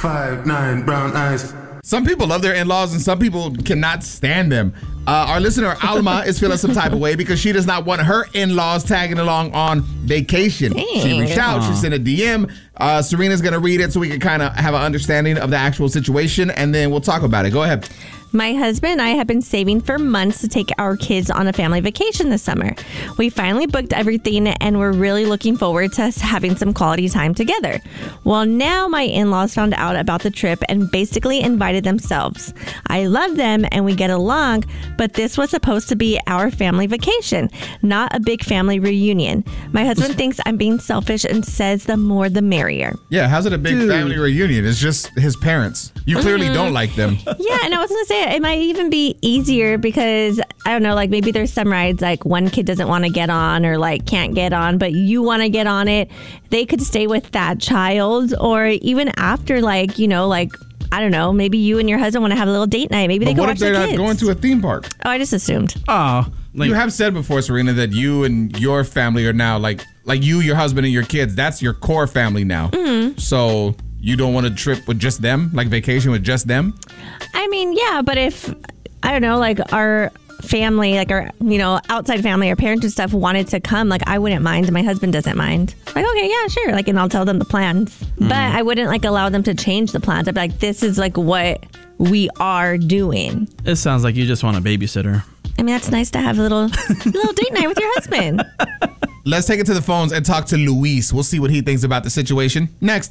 5'9", brown eyes. Some people love their in-laws and some people cannot stand them. Our listener, Alma, is feeling some type of way because she does not want her in-laws tagging along on vacation. Dang. She reached out. She sent a DM. Serena's going to read it so we can kind of have an understanding of the actual situation, and then we'll talk about it. Go ahead. My husband and I have been saving for months to take our kids on a family vacation this summer. We finally booked everything and we're really looking forward to us having some quality time together. Well, now my in-laws found out about the trip and basically invited themselves. I love them and we get along, but this was supposed to be our family vacation, not a big family reunion. My husband thinks I'm being selfish and says the more the merrier. Yeah, how's it a big family reunion? It's just his parents. You clearly don't like them. Yeah, and I was going to say, it might even be easier because, I don't know, like maybe there's some rides like one kid doesn't want to get on or like can't get on, but you want to get on it. They could stay with that child, or even after, like, you know, like, I don't know, maybe you and your husband want to have a little date night. Maybe they can watch the kids. What if they're not going to a theme park? Oh, I just assumed. Oh, you have said before, Serena, that you and your family are now like you, your husband, and your kids. That's your core family now. Mm-hmm. So you don't want to trip with just them, like vacation with just them? I mean, yeah, but if, I don't know, like our family, like our, you know, outside family, our parents and stuff wanted to come, like I wouldn't mind. My husband doesn't mind. Like, okay, yeah, sure. Like, and I'll tell them the plans. Mm-hmm. But I wouldn't like allow them to change the plans. I'd be like, this is like what we are doing. It sounds like you just want a babysitter. I mean, that's nice to have a little date night with your husband. Let's take it to the phones and talk to Luis. We'll see what he thinks about the situation next.